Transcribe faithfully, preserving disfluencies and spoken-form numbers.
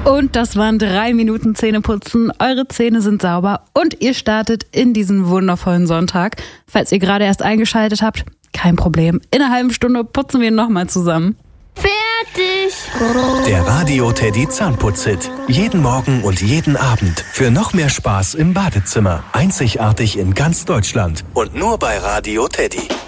Und das waren drei Minuten Zähneputzen. Eure Zähne sind sauber und ihr startet in diesen wundervollen Sonntag. Falls ihr gerade erst eingeschaltet habt, kein Problem. In einer halben Stunde putzen wir nochmal zusammen. Fertig! Der Radio Teddy Zahnputz-Hit. Jeden Morgen und jeden Abend. Für noch mehr Spaß im Badezimmer. Einzigartig in ganz Deutschland. Und nur bei Radio Teddy.